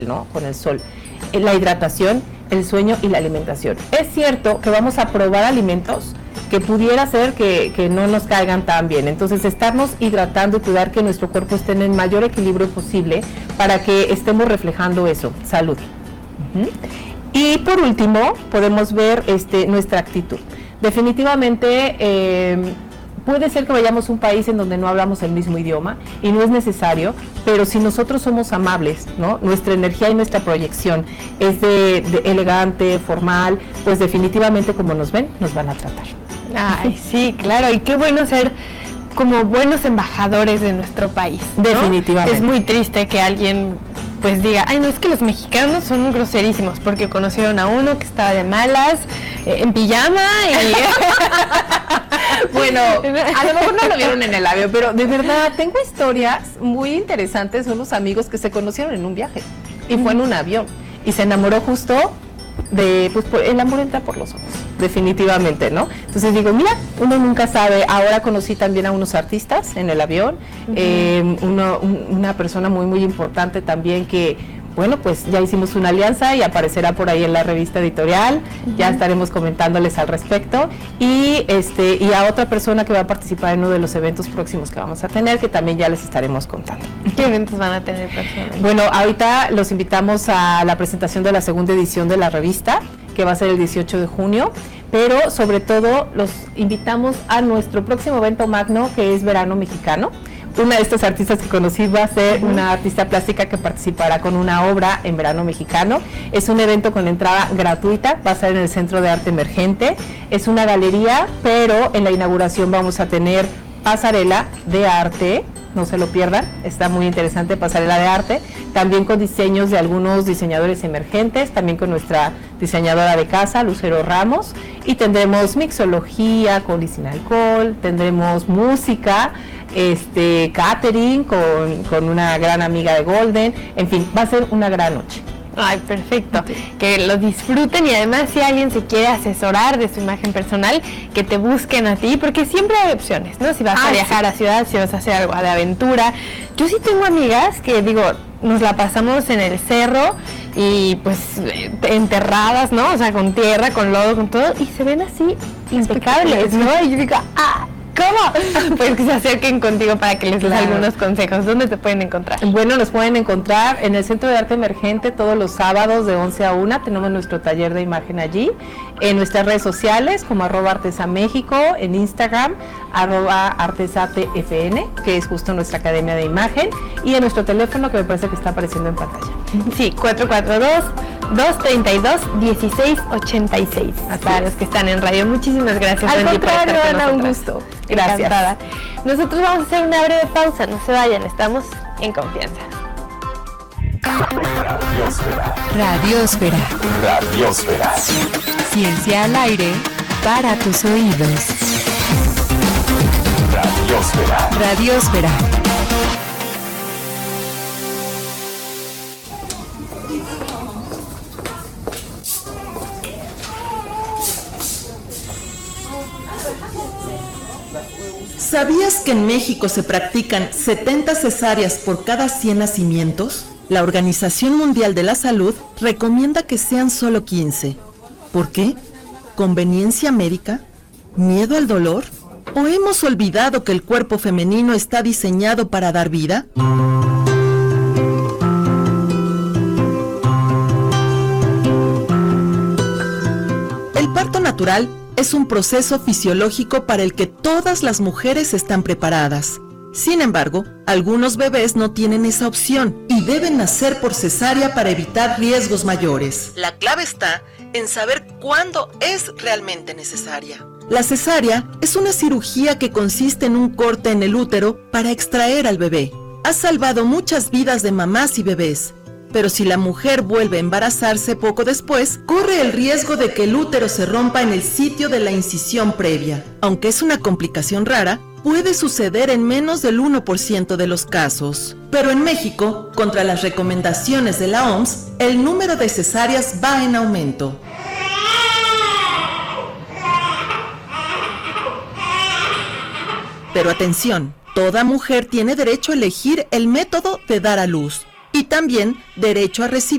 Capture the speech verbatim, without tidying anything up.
¿no? Con el sol, la hidratación, el sueño y la alimentación. Es cierto que vamos a probar alimentos que pudiera ser que, que no nos caigan tan bien, entonces estarnos hidratando y cuidar que nuestro cuerpo esté en el mayor equilibrio posible para que estemos reflejando eso, salud. Uh-huh. Y por último, podemos ver este, nuestra actitud. Definitivamente, eh, puede ser que vayamos a un país en donde no hablamos el mismo idioma y no es necesario, pero si nosotros somos amables, ¿no? Nuestra energía y nuestra proyección es de, de elegante, formal, pues definitivamente como nos ven, nos van a tratar. Ay, sí, claro, y qué bueno ser como buenos embajadores de nuestro país, ¿no? Definitivamente. Es muy triste que alguien pues diga, ay no, es que los mexicanos son groserísimos porque conocieron a uno que estaba de malas, eh, en pijama y... Bueno, a lo mejor no lo vieron en el avión, pero de verdad tengo historias muy interesantes de unos amigos que se conocieron en un viaje y fue en un avión y se enamoró justo de, pues por, el amor entra por los ojos, definitivamente, ¿no? Entonces digo, mira, uno nunca sabe. Ahora conocí también a unos artistas en el avión, uh-huh. eh, uno, un, una persona muy muy importante también que, bueno, pues ya hicimos una alianza y aparecerá por ahí en la revista editorial, uh-huh. ya estaremos comentándoles al respecto, y este y a otra persona que va a participar en uno de los eventos próximos que vamos a tener, que también ya les estaremos contando. ¿Qué eventos van a tener personas? Bueno, ahorita los invitamos a la presentación de la segunda edición de la revista, que va a ser el dieciocho de junio, pero sobre todo los invitamos a nuestro próximo evento magno, que es Verano Mexicano. Una de estas artistas que conocí va a ser una artista plástica que participará con una obra en Verano Mexicano. Es un evento con entrada gratuita, va a ser en el Centro de Arte Emergente. Es una galería, pero en la inauguración vamos a tener pasarela de arte, no se lo pierdan, está muy interesante, pasarela de arte, también con diseños de algunos diseñadores emergentes, también con nuestra diseñadora de casa, Lucero Ramos, y tendremos mixología con y sin alcohol, tendremos música, este catering con, con una gran amiga de Golden, en fin, va a ser una gran noche. Ay, perfecto, que lo disfruten, y además si alguien se quiere asesorar de su imagen personal, que te busquen a ti, porque siempre hay opciones, ¿no? Si vas ah, a viajar sí. a ciudad, si vas a hacer algo de aventura. Yo sí tengo amigas que, digo, nos la pasamos en el cerro y pues enterradas, ¿no? O sea, con tierra, con lodo, con todo, y se ven así impecables, ¿no? Y yo digo, ¡ah! ¿Cómo? Pues que se acerquen contigo para que les des claro. algunos consejos. ¿Dónde te pueden encontrar? Bueno, nos pueden encontrar en el Centro de Arte Emergente todos los sábados de once a una. Tenemos nuestro taller de imagen allí. En nuestras redes sociales como arroba Artesa México, en Instagram, arroba artesatefn, que es justo nuestra academia de imagen, y en nuestro teléfono que me parece que está apareciendo en pantalla. Sí, cuatro cuatro dos, dos tres dos, uno seis ocho seis. Para los que están en radio, muchísimas gracias. Al contrario, Ana, un gusto. Gracias. Encantada. Nosotros vamos a hacer una breve pausa, no se vayan, estamos en confianza. Radiosfera. Radiosfera. Radiosfera. Ciencia al aire para tus oídos. Radiosfera. Radiosfera. ¿Sabías que en México se practican setenta cesáreas por cada cien nacimientos? La Organización Mundial de la Salud recomienda que sean solo quince. ¿Por qué? ¿Conveniencia médica? ¿Miedo al dolor? ¿O hemos olvidado que el cuerpo femenino está diseñado para dar vida? El parto natural es un proceso fisiológico para el que todas las mujeres están preparadas. Sin embargo, algunos bebés no tienen esa opción y deben nacer por cesárea para evitar riesgos mayores. La clave está en saber cuándo es realmente necesaria. La cesárea es una cirugía que consiste en un corte en el útero para extraer al bebé. Ha salvado muchas vidas de mamás y bebés. Pero si la mujer vuelve a embarazarse poco después, corre el riesgo de que el útero se rompa en el sitio de la incisión previa. Aunque es una complicación rara, puede suceder en menos del uno por ciento de los casos. Pero en México, contra las recomendaciones de la O M S, el número de cesáreas va en aumento. Pero atención, toda mujer tiene derecho a elegir el método de dar a luz. y también derecho a recibir